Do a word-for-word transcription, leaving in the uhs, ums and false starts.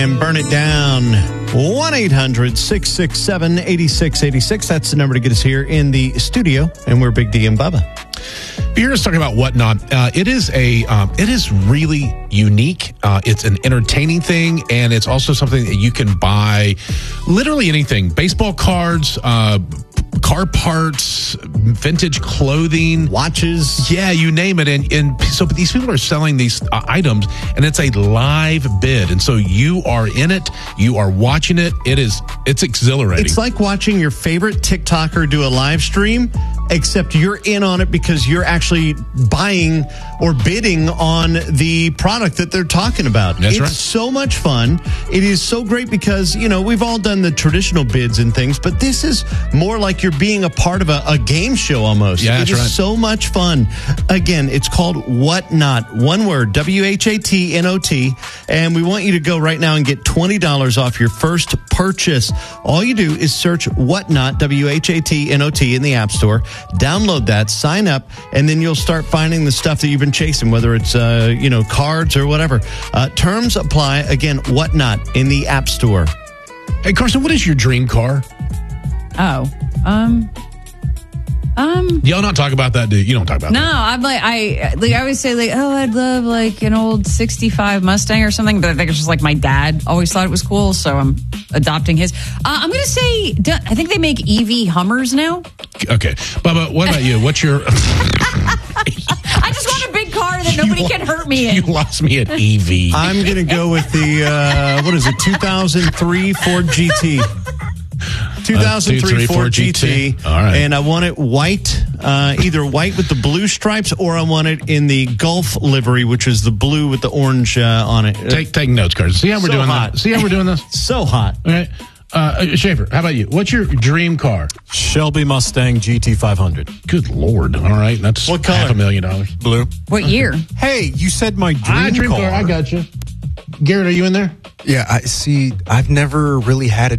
And burn it down. one eight hundred six six seven eight six eight six. That's the number to get us here in the studio. And we're Big D and Bubba. You're just talking about Whatnot. Uh, it is a, um, it is really unique. Uh, it's an entertaining thing, and it's also something that you can buy literally anything. Baseball cards, uh, car parts, vintage clothing, watches. Yeah, you name it. And, and so these people are selling these uh, items, and it's a live bid. And so you are in it. You are watching it. It is, it's exhilarating. It's like watching your favorite TikToker do a live stream, except you're in on it because you're actually buying or bidding on the product that they're talking about. That's it's right. so much fun. It is so great because, you know, we've all done the traditional bids and things, but this is more like you're being a part of a, a game show almost. Yeah, it that's is right. so much fun. Again, it's called Whatnot. One word, W H A T N O T. And we want you to go right now and get twenty dollars off your first purchase. All you do is search Whatnot, W H A T N O T, in the App Store. Download that, sign up, and then you'll start finding the stuff that you've been chasing, whether it's, uh, you know, cards or whatever. Uh, terms apply. Again, Whatnot in the App Store. Hey, Carson, what is your dream car? Oh, um, um. Y'all not talk about that, do you? You don't talk about No, that. I'm like I like I always say like, oh, I'd love like an old sixty-five Mustang or something, but I think it's just like my dad always thought it was cool, so I'm adopting his. Uh, I'm gonna say I think they make E V Hummers now. Okay, Bubba, what about you? What's your? I just want a big car that nobody You can hurt me in. You lost me at E V. I'm going to go with the, uh, what is it, two thousand three Ford G T. two thousand three uh, two, Ford three, G T. All right. And I want it white, uh, either white with the blue stripes, or I want it in the Gulf livery, which is the blue with the orange uh, on it. Take take notes, Carson. See how we're So doing hot. that. See how we're doing this. So hot. All right, uh, Schaefer, how about you? What's your dream car? Shelby Mustang G T five hundred. Good Lord! All right, that's What color? half a million dollars. Blue. What year? Hey, you said my dream, I dream car. car. I got you. Garrett, are you in there? Yeah, I see. I've never really had a